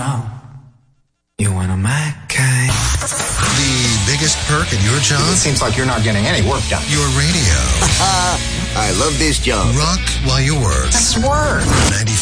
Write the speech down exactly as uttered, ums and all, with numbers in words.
You want a McCain? The biggest perk at your job? It seems like you're not getting any work done. Your radio. I love this job. Rock while you work. That's work. ninety